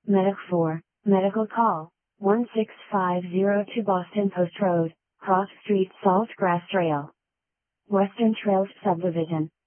Medic 4, medical call, 16502 Boston Post Road, Cross Street Saltgrass Trail. Western Trails Subdivision.